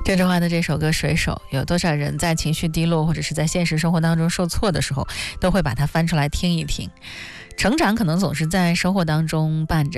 郑智化的这首歌《水手》，有多少人在情绪低落或者是在现实生活当中受挫的时候，都会把它翻出来听一听。成长可能总是在生活当中伴着